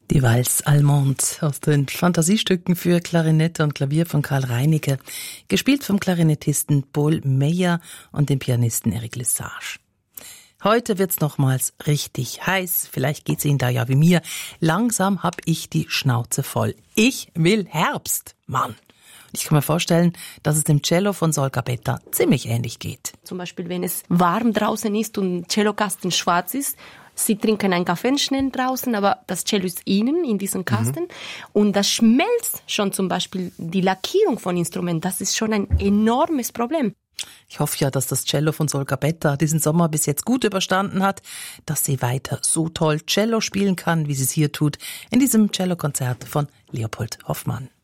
Die Valse Allemande aus den Fantasiestücken für Klarinette und Klavier von Karl Reinicke, gespielt vom Klarinettisten Paul Meyer und dem Pianisten Eric Lesage. Heute wird's nochmals richtig heiß, vielleicht geht's Ihnen da ja wie mir. Langsam hab ich die Schnauze voll. Ich will Herbst, Mann! Ich kann mir vorstellen, dass es dem Cello von Sol Gabetta ziemlich ähnlich geht. Zum Beispiel, wenn es warm draußen ist und Cellokasten schwarz ist, Sie trinken einen Kaffee schnell draußen, aber das Cello ist innen in diesem Kasten und das schmelzt schon zum Beispiel die Lackierung von Instrumenten. Das ist schon ein enormes Problem. Ich hoffe ja, dass das Cello von Sol Gabetta diesen Sommer bis jetzt gut überstanden hat, dass sie weiter so toll Cello spielen kann, wie sie es hier tut, in diesem Cellokonzert von Leopold Hoffmann.